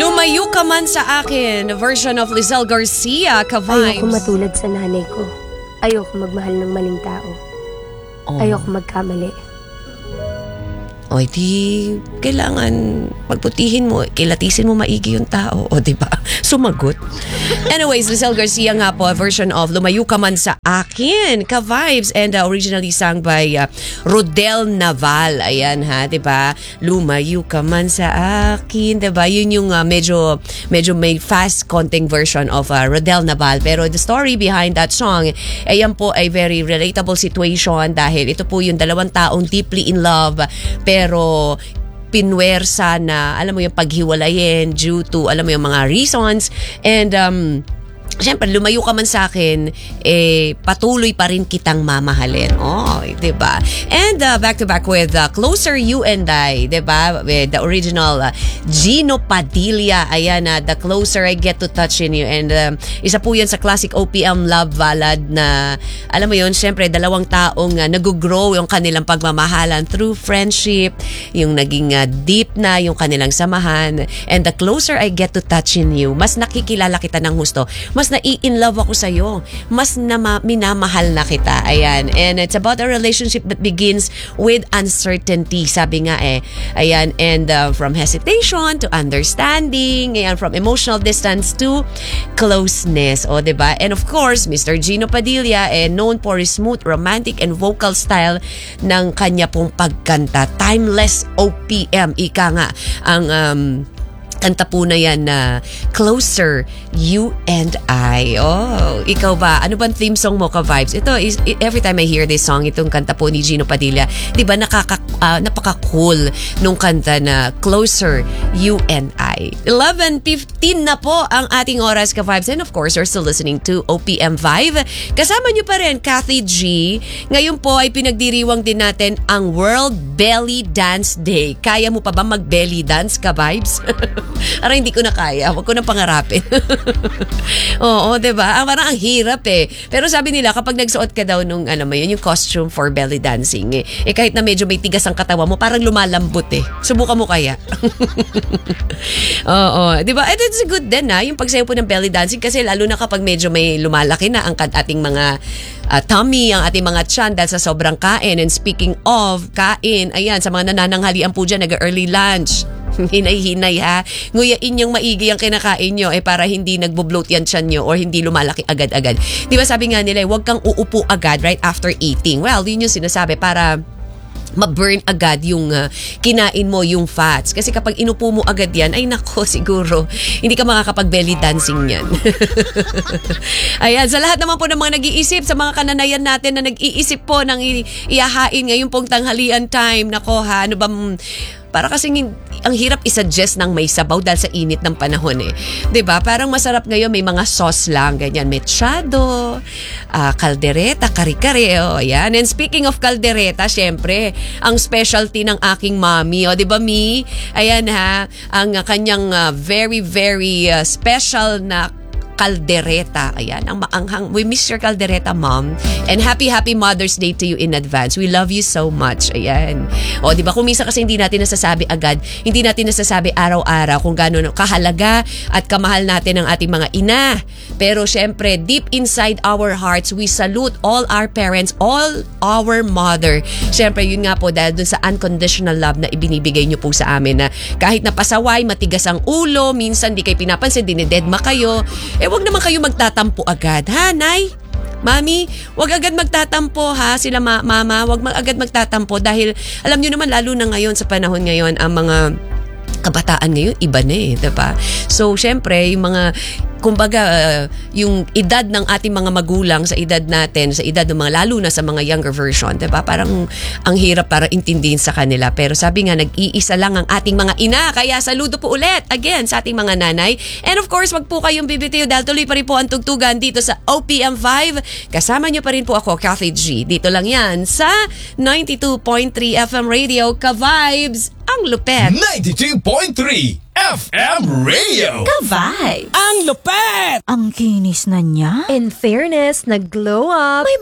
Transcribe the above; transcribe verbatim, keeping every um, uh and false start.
Lumayo ka man sa akin, version of Lizelle Garcia, ka-vibes. Ayoko matulad sa nanay ko. Ayoko magmahal ng maling tao. Oh. Ayoko magkamali. O, di, kailangan pagputihin mo, kilatisin mo maigi yung tao. O, di ba? Sumagot. Anyways, Lizelle Garcia nga po, a version of Lumayo Ka Man Sa Akin, ka-vibes, and uh, originally sung by uh, Rodel Naval. Ayan ha, di ba? Lumayo Ka Man Sa Akin, di ba? Yun yung uh, medyo, medyo may fast konting version of uh, Rodel Naval. Pero the story behind that song, ayan po ay very relatable situation dahil ito po yung dalawang taong deeply in love, pero pero pinwersa na, alam mo yung paghiwalayin due to, alam mo yung mga reasons. And um, siyempre, lumayo ka man sa akin, eh, patuloy pa rin kitang mamahalin. Oh, diba? And uh, back to back with uh, Closer You and I, diba? With the original uh, Gino Padilla. Ayan na, uh, The Closer I Get to Touch in You. And um, isa po yan sa classic O P M love ballad na, alam mo yun, siyempre, dalawang taong uh, nag-grow yung kanilang pagmamahalan through friendship, yung naging uh, deep na yung kanilang samahan. And the closer I get to touch in you, mas nakikilala kita ng husto. Mas na-i-in-love ako sa'yo. Mas nama- minamahal na kita. Ayan. And it's about a relationship that begins with uncertainty. Sabi nga eh. Ayan. And uh, from hesitation to understanding. Ayan. From emotional distance to closeness. O, diba? And of course, Mister Gino Padilla, eh, known for his smooth, romantic, and vocal style ng kanya pong pagkanta. Timeless O P M. Ika nga. Ang... Um, kanta po na yan na Closer, You and I. Oh, ikaw ba? Ano bang theme song mo, ka-vibes? Ito, is, every time I hear this song, itong kanta po ni Gino Padilla, di ba nakaka, uh, napaka-cool nung kanta na Closer, You and I. eleven fifteen na po ang ating oras, ka-vibes. And of course, you're still listening to O P M Vibe. Kasama nyo pa rin, Kathy G. Ngayon po ay pinagdiriwang din natin ang World Belly Dance Day. Kaya mo pa ba mag-belly dance, ka-vibes? Ara, hindi ko na kaya. Huwag ko na pangarapin. Oo, diba? Ang parang ang hirap eh. Pero sabi nila, kapag nagsuot ka daw nung, ano mo yun, yung costume for belly dancing, eh, eh kahit na medyo may tigas ang katawan mo, parang lumalambot eh. Subukan mo kaya. Oo, diba? And it's good din ha, yung pagsayo po ng belly dancing kasi lalo na kapag medyo may lumalaki na ang ating mga uh, tummy, ang ating mga tiyan dahil sa sobrang kain. And speaking of kain, ayan, sa mga nanananghalian po dyan, nag-early lunch. Hinay-hinay ha. Nguyain yung maigi ang kinakain nyo eh para hindi nagbo-bloat yan tiyan nyo or hindi lumalaki agad-agad. Di ba sabi nga nila, huwag kang uupo agad right after eating. Well, yun yung sinasabi para ma-burn agad yung uh, kinain mo, yung fats. Kasi kapag inupo mo agad yan, ay nako, siguro, hindi ka makakapag-belly dancing yan. Ayan, sa lahat naman po ng mga nag-iisip, sa mga kananayan natin na nag-iisip po ng i- iyahain ngayon pong tanghalian time, nako ha, ano ba, para kasing ang hirap i-suggest ng may sabaw dahil sa init ng panahon eh. 'Di ba? Parang masarap ngayon may mga sauce lang, ganyan, mechado, uh, kaldereta, kare-kare, oh, ayan. And speaking of kaldereta, syempre, ang specialty ng aking mommy, oh, 'di ba, Mi? Ayan ha, ang uh, kanyang uh, very very uh, special na kaldereta. Ayan, ang maanghang. We miss your kaldereta, Mom. And happy, happy Mother's Day to you in advance. We love you so much. Ayan. O, di ba, kung minsan kasi hindi natin nasasabi agad, hindi natin nasasabi araw-araw kung gano'n kahalaga at kamahal natin ang ating mga ina. Pero syempre, deep inside our hearts, we salute all our parents, all our mother. Syempre, yun nga po, dahil dun sa unconditional love na ibinibigay nyo po sa amin na kahit napasaway, matigas ang ulo, minsan di kayo pinapansin, dinidedma kayo, eh, wag naman kayo magtatampo agad, ha, Nay? Mami, wag agad magtatampo ha, sila ma- mama, wag mag agad magtatampo dahil alam niyo naman lalo na ngayon sa panahon ngayon ang mga kabataan ngayon iba na eh, diba? So, syempre, yung mga kumbaga, uh, yung edad ng ating mga magulang sa edad natin, sa edad ng mga lalo na sa mga younger version, diba? Parang ang hirap para intindihin sa kanila. Pero sabi nga, nag-iisa lang ang ating mga ina. Kaya saludo po ulit, again, sa ating mga nanay. And of course, wag po kayong bibitiw dahil tuloy pa rin po ang tugtugan dito sa O P M five. Kasama nyo pa rin po ako, Kathy G. Dito lang yan sa ninety-two point three F M Radio, ka-vibes, ang lupet. ninety-two point three F M Radio. Ka-vibes. Ang lupet! Ang kinis na niya. In fairness, nag-glow up. May